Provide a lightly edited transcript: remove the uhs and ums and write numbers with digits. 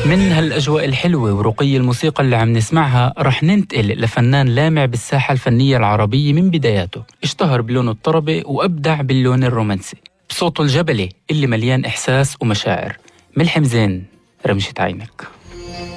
من هالأجواء الحلوة ورقي الموسيقى اللي عم نسمعها رح ننتقل لفنان لامع بالساحة الفنية العربية من بداياته. اشتهر بلون الطربة وأبدع باللون الرومانسي بصوته الجبلي اللي مليان إحساس ومشاعر. ملحم زين رمشة عينك.